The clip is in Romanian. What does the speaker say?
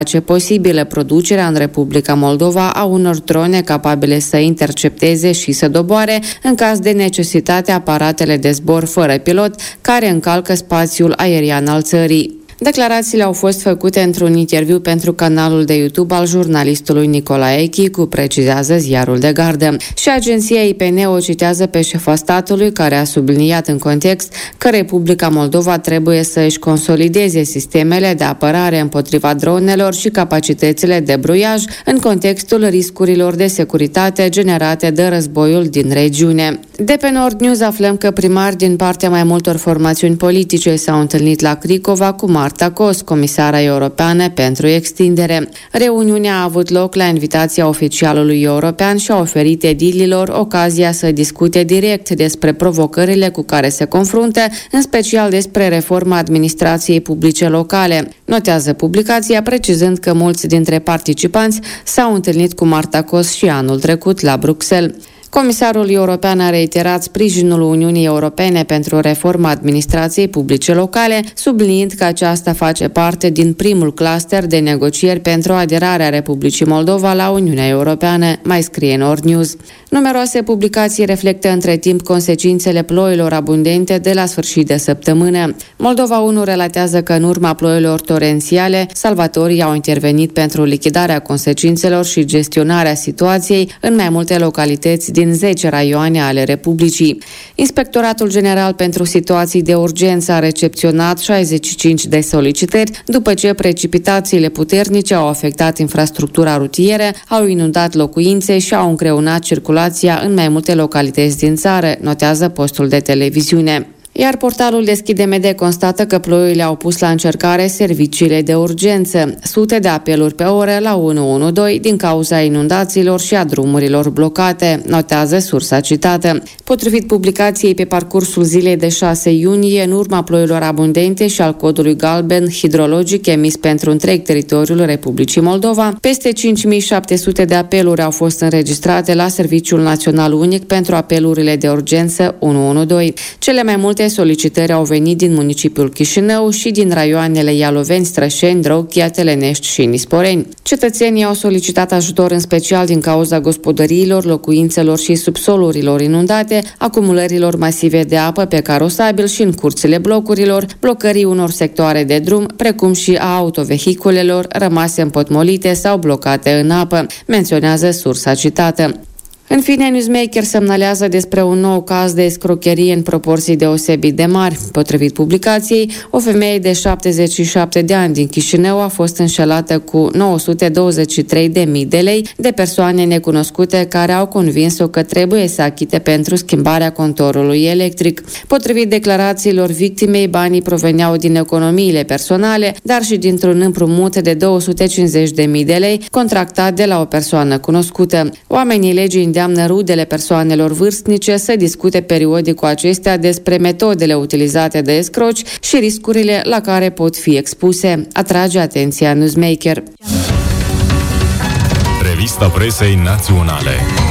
face posibilă producerea în Republica Moldova a unor drone capabile să intercepteze și să doboare, în caz de necesitate, aparatele de zbor fără pilot care încalcă spațiul aerian al țării. Declarațiile au fost făcute într-un interviu pentru canalul de YouTube al jurnalistului Nicolae Chicu, precizează Ziarul de Gardă. Și agenția IPN o citează pe șefa statului, care a subliniat în context că Republica Moldova trebuie să își consolideze sistemele de apărare împotriva dronelor și capacitățile de bruiaj în contextul riscurilor de securitate generate de războiul din regiune. De pe Nord News aflăm că primari din partea mai multor formațiuni politice s-au întâlnit la Cricova cu Marta Kos, comisara europeană pentru extindere. Reuniunea a avut loc la invitația oficialului european și a oferit edililor ocazia să discute direct despre provocările cu care se confruntă, în special despre reforma administrației publice locale. Notează publicația, precizând că mulți dintre participanți s-au întâlnit cu Marta Kos și anul trecut la Bruxelles. Comisarul european a reiterat sprijinul Uniunii Europene pentru reforma administrației publice locale, subliniind că aceasta face parte din primul cluster de negocieri pentru aderarea Republicii Moldova la Uniunea Europeană, mai scrie Nord News. Numeroase publicații reflectă între timp consecințele ploilor abundente de la sfârșit de săptămână. Moldova 1 relatează că în urma ploilor torențiale, salvatorii au intervenit pentru lichidarea consecințelor și gestionarea situației în mai multe localități din 10 raioane ale Republicii. Inspectoratul General pentru Situații de Urgență a recepționat 65 de solicitări după ce precipitațiile puternice au afectat infrastructura rutieră, au inundat locuințe și au îngreunat circulația în mai multe localități din țară, notează postul de televiziune. Iar portalul Deschide MD constată că ploile au pus la încercare serviciile de urgență. Sute de apeluri pe oră la 112 din cauza inundațiilor și a drumurilor blocate, notează sursa citată. Potrivit publicației pe parcursul zilei de 6 iunie, în urma ploilor abundente și al codului galben hidrologic emis pentru întreg teritoriul Republicii Moldova, peste 5700 de apeluri au fost înregistrate la Serviciul Național Unic pentru apelurile de urgență 112. Cele mai multe solicitări au venit din municipiul Chișinău și din raioanele Ialoveni, Strășeni, Droghia, Telenești și Nisporeni. Cetățenii au solicitat ajutor în special din cauza gospodăriilor, locuințelor și subsolurilor inundate, acumulărilor masive de apă pe carosabil și în curțile blocurilor, blocării unor sectoare de drum, precum și a autovehiculelor rămase împotmolite sau blocate în apă, menționează sursa citată. În fine, Newsmaker semnalează despre un nou caz de escrocherie în proporții deosebit de mari. Potrivit publicației, o femeie de 77 de ani din Chișinău a fost înșelată cu 923.000 de lei de persoane necunoscute care au convins-o că trebuie să achite pentru schimbarea contorului electric. Potrivit declarațiilor victimei, banii proveneau din economiile personale, dar și dintr-un împrumut de 250.000 de lei contractat de la o persoană cunoscută. Oamenii legii îndeamnă rudele persoanelor vârstnice să discute periodic cu acestea despre metodele utilizate de escroci și riscurile la care pot fi expuse, atrage atenția Newsmaker. Revista Presei Naționale.